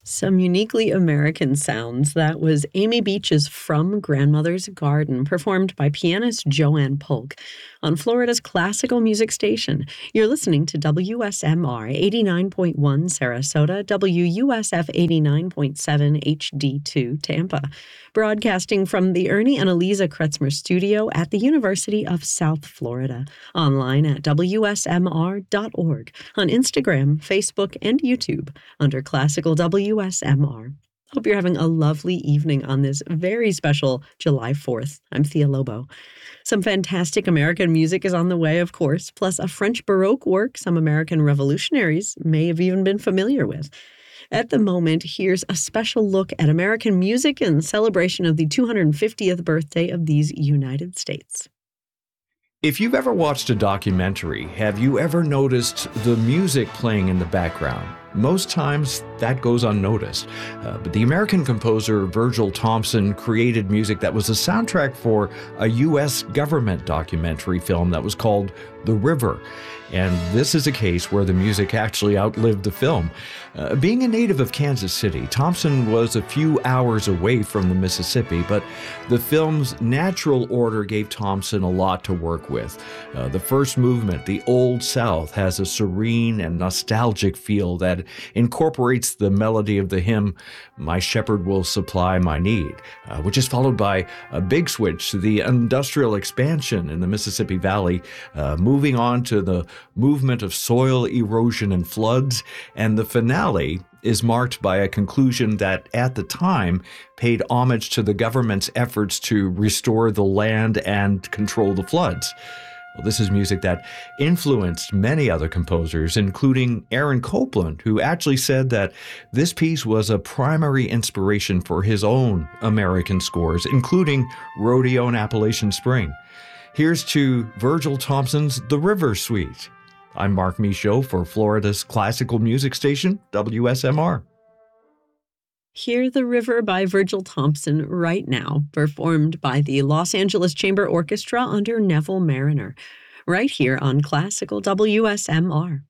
Some uniquely American sounds. That was Amy Beach's From Grandmother's Garden, performed by pianist Joanne Polk on Florida's classical music station. You're listening to WSMR 89.1 Sarasota, WUSF 89.7 HD2 Tampa, broadcasting from the Ernie and Eliza Kretzmer studio at the University of South Florida, online at WSMR.org, on Instagram, Facebook, and YouTube under Classical WSMR. Hope you're having a lovely evening on this very special July 4th. I'm Thea Lobo. Some fantastic American music is on the way, of course, plus a French Baroque work some American revolutionaries may have even been familiar with. At the moment, here's a special look at American music in celebration of the 250th birthday of these United States. If you've ever watched a documentary, have you ever noticed the music playing in the background? Most times that goes unnoticed. But the American composer Virgil Thomson created music that was a soundtrack for a U.S. government documentary film that was called The River. And this is a case where the music actually outlived the film. Being a native of Kansas City, Thomson was a few hours away from the Mississippi, but the film's natural order gave Thomson a lot to work with. The first movement, The Old South, has a serene and nostalgic feel that incorporates the melody of the hymn, My Shepherd Will Supply My Need, which is followed by a big switch to the industrial expansion in the Mississippi Valley, moving on to the movement of soil erosion and floods, and the finale is marked by a conclusion that at the time paid homage to the government's efforts to restore the land and control the floods. Well, this is music that influenced many other composers, including Aaron Copland, who actually said that this piece was a primary inspiration for his own American scores, including Rodeo and Appalachian Spring. Here's to Virgil Thomson's The River Suite. I'm Mark Michaud for Florida's classical music station, WSMR. Hear The River by Virgil Thomson right now, performed by the Los Angeles Chamber Orchestra under Neville Marriner, right here on Classical WSMR.